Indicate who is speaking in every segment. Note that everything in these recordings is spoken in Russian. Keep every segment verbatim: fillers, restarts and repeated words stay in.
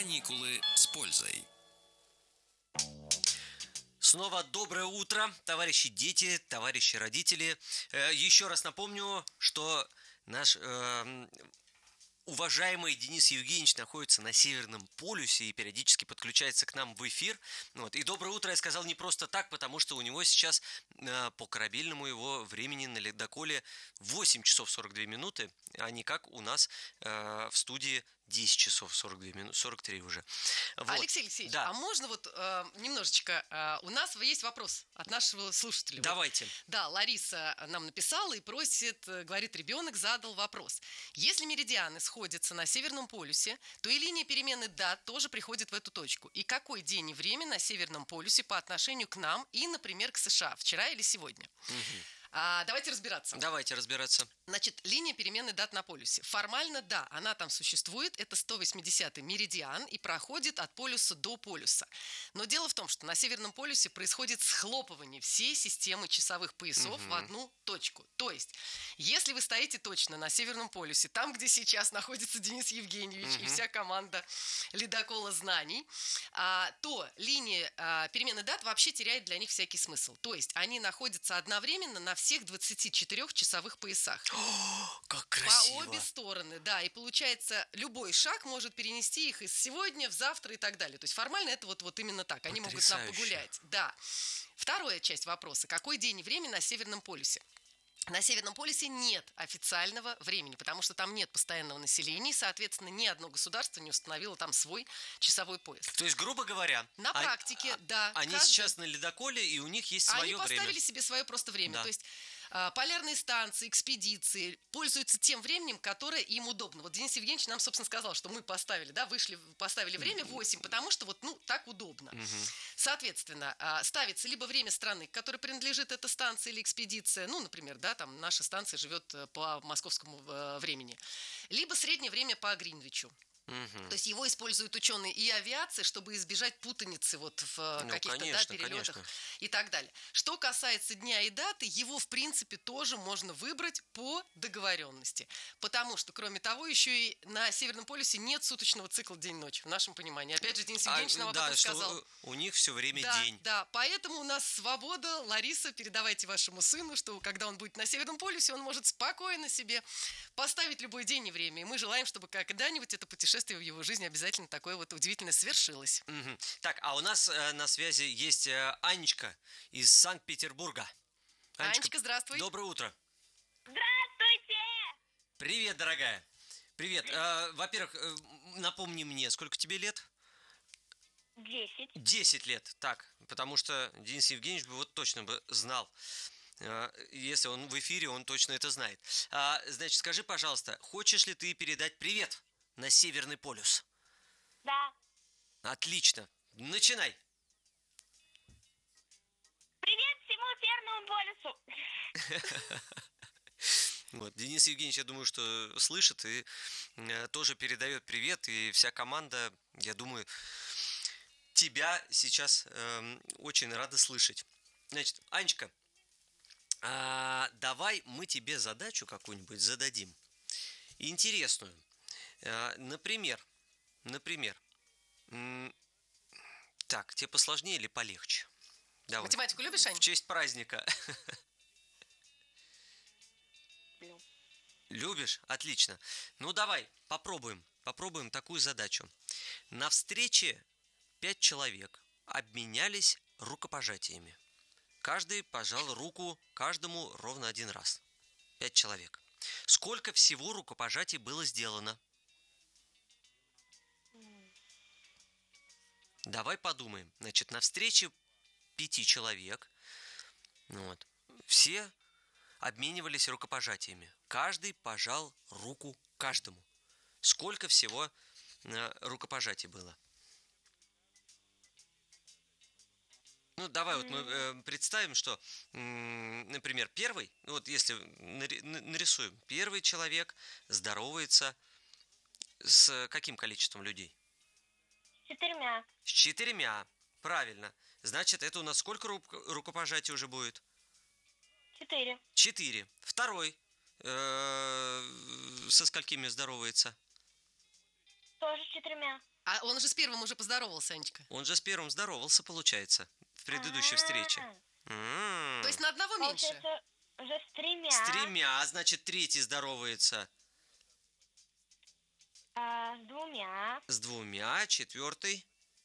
Speaker 1: Каникулы с пользой.
Speaker 2: Снова доброе утро, товарищи дети, товарищи родители. Э, Еще раз напомню, что наш э, уважаемый Денис Евгеньевич находится на Северном полюсе и периодически подключается к нам в эфир. Вот. И доброе утро я сказал не просто так, потому что у него сейчас э, по корабельному его времени на ледоколе восемь часов сорок две минуты, а не как у нас э, в студии десять часов сорок две минуты, сорок три уже. Вот.
Speaker 3: Алексей Алексеевич,
Speaker 2: да.
Speaker 3: а можно вот э, немножечко, э, у нас есть вопрос от нашего слушателя.
Speaker 2: Давайте.
Speaker 3: Вот, да, Лариса нам написала и просит, э, говорит, ребенок задал вопрос. Если меридианы сходятся на Северном полюсе, то и линия перемены дат тоже приходит в эту точку. И какой день и время на Северном полюсе по отношению к нам и, например, к США, вчера или сегодня?
Speaker 2: Угу.
Speaker 3: А, давайте разбираться.
Speaker 2: Давайте разбираться.
Speaker 3: Значит, линия перемены дат на полюсе. Формально, да, она там существует. Это сто восьмидесятый меридиан и проходит от полюса до полюса. Но дело в том, что на Северном полюсе происходит схлопывание всей системы часовых поясов угу. в одну точку. То есть, если вы стоите точно на Северном полюсе, там, где сейчас находится Денис Евгеньевич угу. и вся команда ледокола знаний, а, то линия а, перемены дат вообще теряет для них всякий смысл. То есть, они находятся одновременно на всех двадцати четырёх часовых поясах.
Speaker 2: О, как красиво!
Speaker 3: По обе стороны, да. И получается, любой шаг может перенести их из сегодня в завтра и так далее. То есть формально это вот, вот именно так. Они
Speaker 2: Потрясающе.
Speaker 3: могут нам погулять. Да. Вторая часть вопроса. Какой день и время на Северном полюсе? На Северном полюсе нет официального времени, потому что там нет постоянного населения, и, соответственно, ни одно государство не установило там свой часовой пояс.
Speaker 2: То есть, грубо говоря,
Speaker 3: на
Speaker 2: а,
Speaker 3: практике, да.
Speaker 2: Они
Speaker 3: каждый...
Speaker 2: сейчас на ледоколе, и у них есть свое время.
Speaker 3: Они поставили время. себе свое просто время. Да. То есть полярные станции, экспедиции пользуются тем временем, которое им удобно. Вот Денис Евгеньевич нам, собственно, сказал, что мы поставили, да, вышли, поставили время восемь, потому что вот, ну, так удобно. Угу. Соответственно, ставится либо время страны, к которой принадлежит эта станция или экспедиция, ну, например, да, там наша станция живет по московскому времени, либо среднее время по Гринвичу. Угу. То есть его используют ученые и авиации, чтобы избежать путаницы вот в ну, каких-то
Speaker 2: конечно,
Speaker 3: да, перелетах
Speaker 2: конечно.
Speaker 3: и так далее. Что касается дня и даты, его в принципе тоже можно выбрать по договоренности. Потому что, кроме того, еще и на Северном полюсе нет суточного цикла день-ночь, в нашем понимании. Опять же, Денис Евгеньевич а, нам об
Speaker 2: да,
Speaker 3: этом сказал.
Speaker 2: У них все время
Speaker 3: да,
Speaker 2: день.
Speaker 3: Да, поэтому у нас свобода. Лариса, передавайте вашему сыну, что когда он будет на Северном полюсе, он может спокойно себе поставить любой день и время. И мы желаем, чтобы когда-нибудь это путешествие в его жизни обязательно такое вот удивительное свершилось.
Speaker 2: Угу. Так, а у нас э, на связи есть э, Анечка из Санкт-Петербурга.
Speaker 3: Анечка, Анечка, здравствуй.
Speaker 2: Доброе утро.
Speaker 4: Здравствуйте.
Speaker 2: Привет, дорогая. Привет. Э, во-первых, э, напомни мне, сколько тебе лет?
Speaker 4: Десять.
Speaker 2: Десять лет, так, потому что Денис Евгеньевич бы вот точно бы знал. Если он в эфире, он точно это знает. А, значит, скажи, пожалуйста, хочешь ли ты передать привет на Северный полюс?
Speaker 4: Да.
Speaker 2: Отлично. Начинай.
Speaker 4: Привет всему Северному полюсу.
Speaker 2: Вот, Денис Евгеньевич, я думаю, что слышит и э, тоже передает привет. И вся команда, я думаю, тебя сейчас э, очень рада слышать. Значит, Анечка, а, давай мы тебе задачу какую-нибудь зададим. Интересную. А, например, например, м- так, тебе посложнее или полегче? Давай.
Speaker 3: Математику любишь, Ань?
Speaker 2: В честь праздника.
Speaker 4: Люблю.
Speaker 2: Любишь? Отлично. Ну, давай, попробуем. Попробуем такую задачу. На встрече пять человек обменялись рукопожатиями. Каждый пожал руку каждому ровно один раз. Пять человек. Сколько всего рукопожатий было сделано? Давай подумаем. Значит, на встрече пяти человек вот, все обменивались рукопожатиями. Каждый пожал руку каждому. Сколько всего э, рукопожатий было? Ну, давай вот мы э, представим, что, м, например, первый, вот если нарисуем, первый человек здоровается с каким количеством людей?
Speaker 4: С четырьмя.
Speaker 2: С четырьмя, правильно. Значит, это у нас сколько рукопожатий уже будет?
Speaker 4: Четыре.
Speaker 2: Четыре. Второй э, со сколькими здоровается?
Speaker 4: Тоже с четырьмя.
Speaker 3: А он же с первым уже поздоровался, Анечка.
Speaker 2: Он же с первым здоровался, получается, в предыдущей встрече.
Speaker 4: А,
Speaker 2: М.
Speaker 3: То есть на одного меньше.
Speaker 4: Получается, уже с тремя.
Speaker 2: С тремя, значит, третий здоровается
Speaker 4: а, с двумя.
Speaker 2: с двумя, четвертый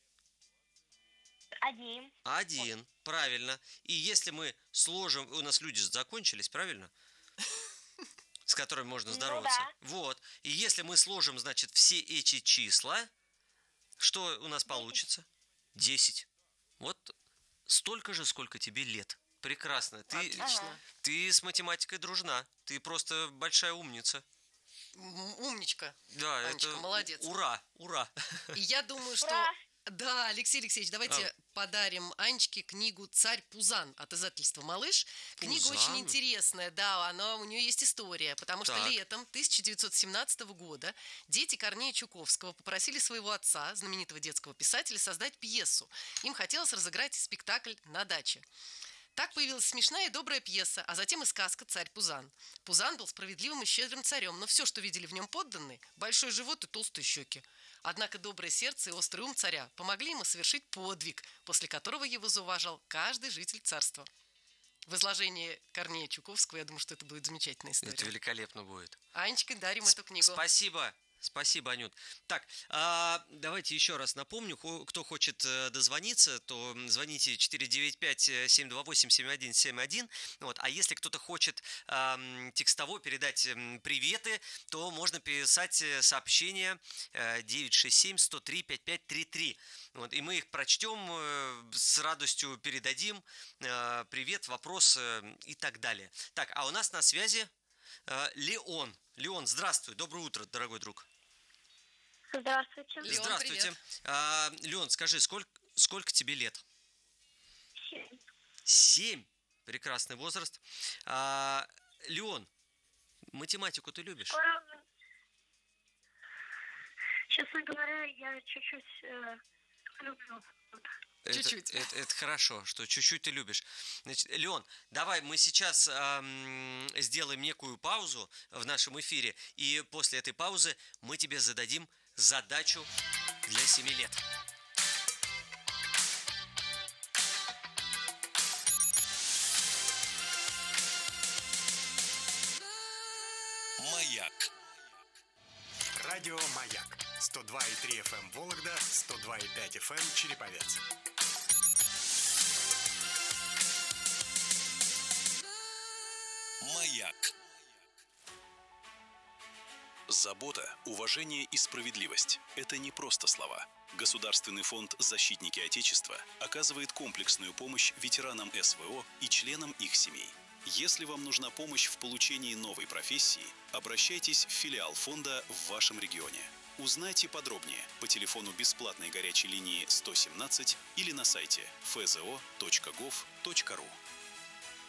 Speaker 4: Одним.
Speaker 2: один. Правильно. И если мы сложим... У нас люди закончились, правильно? С которыми можно
Speaker 4: Ну
Speaker 2: здороваться.
Speaker 4: да.
Speaker 2: Вот. И если мы сложим, значит, все эти числа, что у нас получится? Десять. Вот столько же, сколько тебе лет. Прекрасно. Ты,
Speaker 3: Отлично.
Speaker 2: ты с математикой дружна. Ты просто большая умница.
Speaker 3: М, Умничка.
Speaker 2: Да,
Speaker 3: Анечка,
Speaker 2: это...
Speaker 3: молодец.
Speaker 2: Ура, ура.
Speaker 3: И я думаю, что...
Speaker 4: Ура!
Speaker 3: Да, Алексей Алексеевич, давайте
Speaker 2: А.
Speaker 3: подарим Анечке книгу «Царь Пузан» от издательства «Малыш». Книга
Speaker 2: Пузан?
Speaker 3: очень интересная, да, она, у нее есть история, потому что
Speaker 2: Так.
Speaker 3: летом тысяча девятьсот семнадцатого года дети Корнея Чуковского попросили своего отца, знаменитого детского писателя, создать пьесу. Им хотелось разыграть спектакль на даче. Так появилась смешная и добрая пьеса, а затем и сказка «Царь Пузан». Пузан был справедливым и щедрым царем, но все, что видели в нем подданные – большой живот и толстые щеки. Однако доброе сердце и острый ум царя помогли ему совершить подвиг, после которого его зауважал каждый житель царства. В изложении Корнея Чуковского, я думаю, что это будет замечательная история.
Speaker 2: Это великолепно будет.
Speaker 3: Анечка, дарим эту книгу.
Speaker 2: Спасибо. Спасибо, Анют. Так, а, давайте еще раз напомню, хо- кто хочет э, дозвониться, то м, звоните четыре девять пять семь два восемь семь один семь один. Вот. А если кто-то хочет ам, текстово передать м, приветы, то можно писать э, сообщение э, девять шесть семь сто три пятьдесят пять тридцать три. Вот. И мы их прочтем, э, с радостью передадим. Э, привет, вопрос э, и так далее. Так, а у нас на связи э, Леон. Леон, здравствуй, доброе утро, дорогой друг.
Speaker 4: Здравствуйте.
Speaker 3: Леон,
Speaker 2: Здравствуйте.
Speaker 3: привет.
Speaker 2: А, Леон, скажи, сколько, сколько тебе лет?
Speaker 4: Семь.
Speaker 2: Семь. Прекрасный возраст. А, Леон, математику ты любишь?
Speaker 4: Правда. Честно говоря, я чуть-чуть э, люблю.
Speaker 2: Это-
Speaker 3: Чуть-чуть.
Speaker 2: Это, это хорошо, что чуть-чуть ты любишь. Значит, Леон, давай мы сейчас ам, сделаем некую паузу в нашем эфире, и после этой паузы мы тебе зададим задачу для семи лет.
Speaker 1: Маяк.
Speaker 5: Радио «Маяк». сто два и три эф эм Вологда, сто два и пять эф эм Череповец.
Speaker 1: Маяк. Забота, уважение и справедливость – это не просто слова. Государственный фонд «Защитники Отечества» оказывает комплексную помощь ветеранам эс вэ о и членам их семей. Если вам нужна помощь в получении новой профессии, обращайтесь в филиал фонда в вашем регионе. Узнайте подробнее по телефону бесплатной горячей линии сто семнадцать или на сайте эф зэ о точка гов точка ру.